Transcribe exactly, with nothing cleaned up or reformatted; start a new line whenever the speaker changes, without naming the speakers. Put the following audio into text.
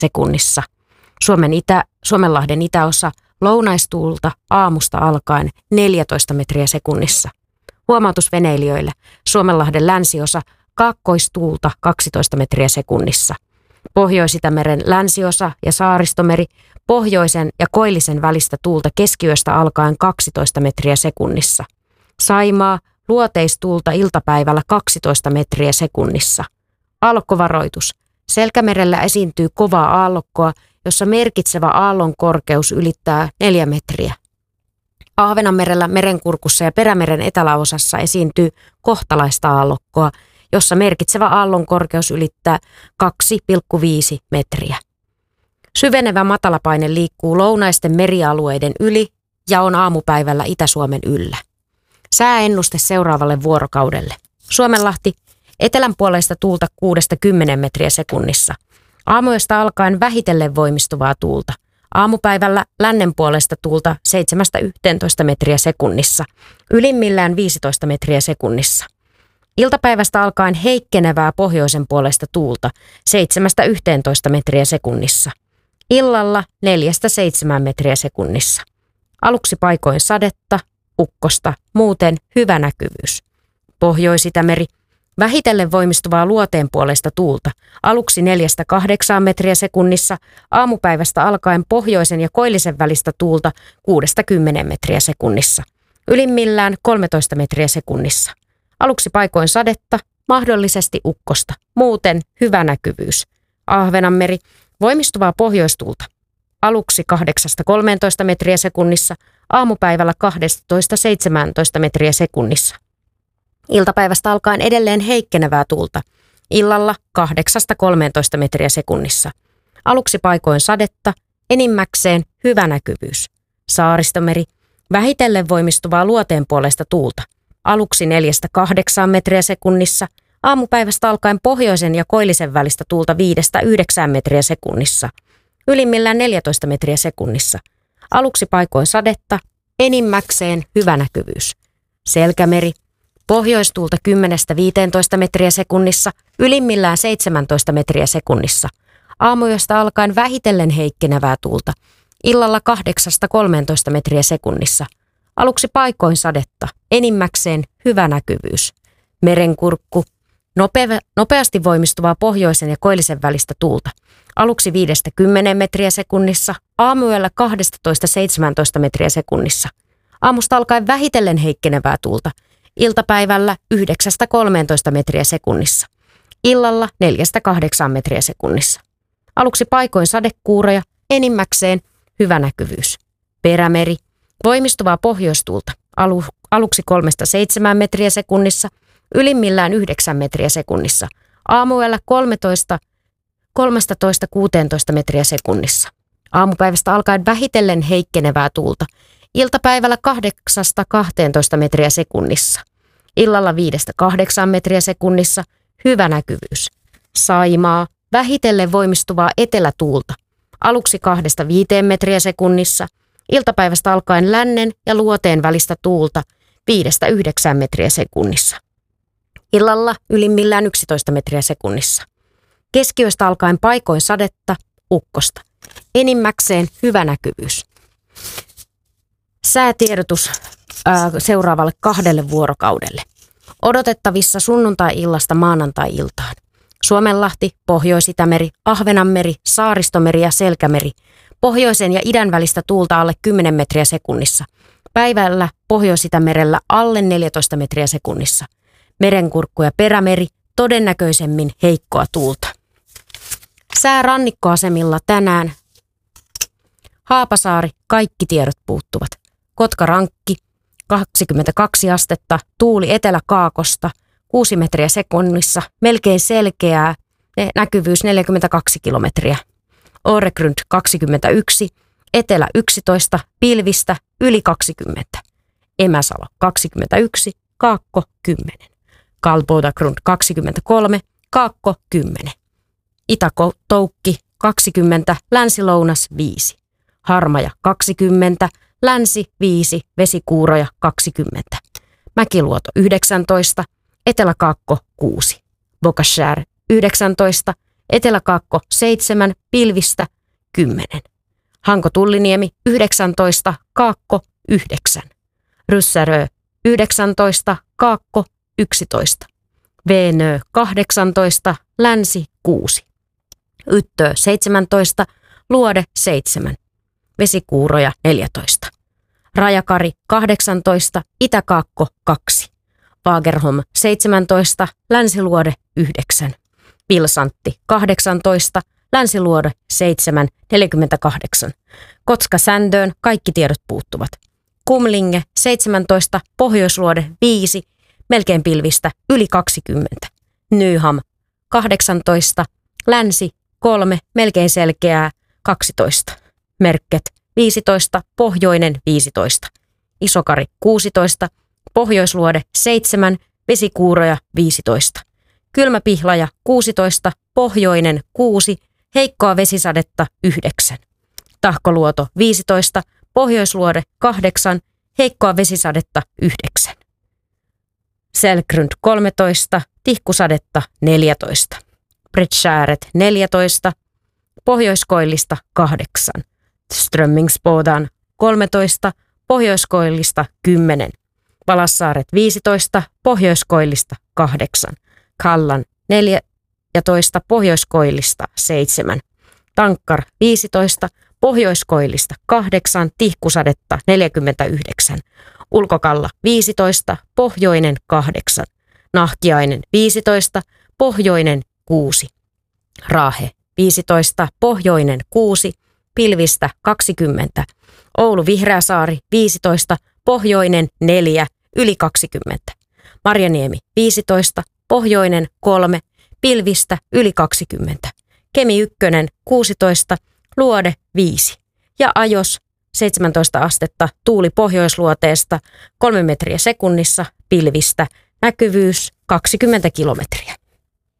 sekunnissa. Suomen itä, Suomenlahden itäosa lounaistuulta aamusta alkaen neljätoista metriä sekunnissa. Huomautus veneilijöille. Suomenlahden länsiosa kaakkoistuulta kaksitoista metriä sekunnissa. Pohjois-Itämeren länsiosa ja Saaristomeri pohjoisen ja koillisen välistä tuulta keskiyöstä alkaen kaksitoista metriä sekunnissa. Saimaa luoteistuulta iltapäivällä kaksitoista metriä sekunnissa. Aallokkovaroitus. Selkämerellä esiintyy kovaa aallokkoa, jossa merkitsevä aallon korkeus ylittää neljä metriä. Ahvenanmerellä, Merenkurkussa ja Perämeren eteläosassa esiintyy kohtalaista aallokkoa, jossa merkitsevä aallon korkeus ylittää kaksi pilkku viisi metriä. Syvenevä matalapaine liikkuu lounaisten merialueiden yli ja on aamupäivällä Itä-Suomen yllä. Sääennuste seuraavalle vuorokaudelle. Suomenlahti etelän puolesta tuulta kuudesta kymmeneen metriä sekunnissa. Aamuyöstä alkaen vähitellen voimistuvaa tuulta. Aamupäivällä lännen puolesta tuulta seitsemästä yhteentoista metriä sekunnissa. Ylimmillään viisitoista metriä sekunnissa. Iltapäivästä alkaen heikkenevää pohjoisen puolesta tuulta seitsemästä yhteentoista metriä sekunnissa. Illalla neljästä seitsemään metriä sekunnissa. Aluksi paikoin sadetta, ukkosta, muuten hyvä näkyvyys. Pohjois-Itämeri, vähitellen voimistuvaa luoteen puolesta tuulta, aluksi neljästä kahdeksaan metriä sekunnissa, aamupäivästä alkaen pohjoisen ja koillisen välistä tuulta kuudesta kymmeneen metriä sekunnissa. Ylimmillään kolmetoista metriä sekunnissa. Aluksi paikoin sadetta, mahdollisesti ukkosta, muuten hyvä näkyvyys. Ahvenanmeri, voimistuvaa pohjoistuulta. Aluksi kahdeksasta kolmeentoista metriä sekunnissa, aamupäivällä kaksitoista seitsemäntoista metriä sekunnissa. Iltapäivästä alkaen edelleen heikkenevää tuulta. Illalla kahdeksasta kolmeentoista metriä sekunnissa. Aluksi paikoin sadetta, enimmäkseen hyvä näkyvyys. Saaristomeri, vähitellen voimistuvaa luoteen puolesta tuulta. Aluksi neljästä kahdeksaan metriä sekunnissa, aamupäivästä alkaen pohjoisen ja koillisen välistä tuulta viidestä yhdeksään metriä sekunnissa. Ylimmillään neljätoista metriä sekunnissa. Aluksi paikoin sadetta, enimmäkseen hyvä näkyvyys. Selkämeri, pohjoistuulta kymmenestä viiteentoista metriä sekunnissa, ylimmillään seitsemäntoista metriä sekunnissa. Aamuyöstä alkaen vähitellen heikkenevää tuulta. Illalla kahdeksasta kolmeentoista metriä sekunnissa. Aluksi paikoin sadetta, enimmäkseen hyvä näkyvyys. Merenkurkku, nopea, nopeasti voimistuvaa pohjoisen ja koillisen välistä tuulta. Aluksi viidestä kymmeneen metriä sekunnissa, aamuyöllä kaksitoista seitsemäntoista metriä sekunnissa. Aamusta alkaen vähitellen heikkenevää tuulta. Iltapäivällä yhdeksästä kolmeentoista metriä sekunnissa. Illalla neljästä kahdeksaan metriä sekunnissa. Aluksi paikoin sadekuuroja, enimmäkseen hyvä näkyvyys. Perämeri, voimistuvaa pohjoistuulta. Alu, aluksi kolmesta seitsemään metriä sekunnissa, ylimmillään yhdeksän metriä sekunnissa. Aamuyöllä kolmetoista kolmetoista kuusitoista metriä sekunnissa. Aamupäivästä alkaen vähitellen heikkenevää tuulta. Iltapäivällä kahdeksasta kahteentoista metriä sekunnissa. Illalla viidestä kahdeksaan metriä sekunnissa. Hyvä näkyvyys. Saimaa, vähitellen voimistuvaa etelätuulta. Aluksi kahdesta viiteen metriä sekunnissa. Iltapäivästä alkaen lännen ja luoteen välistä tuulta viidestä yhdeksään metriä sekunnissa. Illalla ylimmillään yksitoista metriä sekunnissa. Keskiyöstä alkaen paikoin sadetta, ukkosta. Enimmäkseen hyvä näkyvyys. Säätiedotus ää, seuraavalle kahdelle vuorokaudelle. Odotettavissa sunnuntai-illasta maanantai-iltaan. Suomenlahti, Pohjois-Itämeri, Ahvenanmeri, Saaristomeri ja Selkämeri. Pohjoisen ja idän välistä tuulta alle kymmenen metriä sekunnissa. Päivällä Pohjois-Itämerellä alle neljätoista metriä sekunnissa. Merenkurkku ja Perämeri, todennäköisemmin heikkoa tuulta. Sää rannikkoasemilla tänään. Haapasaari, kaikki tiedot puuttuvat. Kotka-Rankki, kaksikymmentäkaksi astetta, tuuli etelä-kaakosta, kuusi metriä sekunnissa, melkein selkeää, näkyvyys neljäkymmentäkaksi kilometriä. Åregrund kaksikymmentäyksi, etelä yksitoista, pilvistä yli kaksikymmentä. Emäsalo kaksikymmentäyksi, kaakko kymmenen. Kalbodagrund kaksikymmentäkolme, kaakko kymmenen. Itä-Toukki kaksikymmentä, länsi-lounas viisi. Harmaja kaksikymmentä, länsi viisi, vesikuuroja kaksikymmentä. Mäkiluoto yhdeksäntoista, etelä-kaakko kuusi. Bokashär yhdeksäntoista, Eteläkaakko seitsemän, pilvistä kymmenen. Hanko-Tulliniemi yhdeksäntoista, Kaakko yhdeksän. Ryssärö yhdeksäntoista, Kaakko yksitoista. Veenö kahdeksantoista, Länsi kuusi. Yttö seitsemäntoista, Luode seitsemän. Vesikuuroja neljätoista. Rajakari kahdeksantoista, Itäkaakko kaksi. Fagerholm seitsemäntoista, Länsiluode yhdeksän. Pilsantti kahdeksantoista, Länsiluode seitsemän, neljäkymmentäkahdeksan. Kotska-Sändöön kaikki tiedot puuttuvat. Kumlinge seitsemäntoista, Pohjoisluode viisi, melkein pilvistä yli kaksikymmentä. Nyham kahdeksantoista, Länsi kolme, melkein selkeää kaksitoista. Merkket viisitoista, Pohjoinen viisitoista. Isokari kuusitoista, Pohjoisluode seitsemän, Vesikuuroja viisitoista. Kylmäpihlaja kuusitoista, Pohjoinen kuusi, heikkoa vesisadetta yhdeksän. Tahkoluoto viisitoista, Pohjoisluode kahdeksan, heikkoa vesisadetta yhdeksän. Selkrund kolmetoista, tihkusadetta neljätoista. Bredskääret neljätoista, Pohjoiskoillista kahdeksan. Strömmingsbodan kolmetoista, Pohjoiskoillista kymmenen. Palassaaret viisitoista, Pohjoiskoillista kahdeksan. Kallan neljätoista, Pohjoiskoillista seitsemän. Tankkar viisitoista, Pohjoiskoillista kahdeksan, tihkusadetta neljäkymmentäyhdeksän. Ulkokalla viisitoista, Pohjoinen kahdeksan. Nahkiainen viisitoista, Pohjoinen kuusi. Raahe viisitoista, Pohjoinen kuusi, pilvistä kaksikymmentä. Oulu Vihreäsaari viisitoista, Pohjoinen neljä, yli kaksikymmentä. Marjaniemi viisitoista, Pohjoinen kolme, pilvistä yli kaksikymmentä. Kemi ykkönen kuusitoista, Luode viisi. Ja Ajos seitsemäntoista astetta, tuuli pohjoisluoteesta kolme metriä sekunnissa, pilvistä, näkyvyys kaksikymmentä kilometriä.